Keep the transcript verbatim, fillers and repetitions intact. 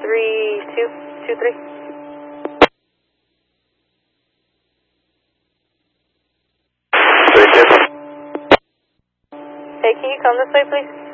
three two two three. Three two. Hey, can you come this way, please?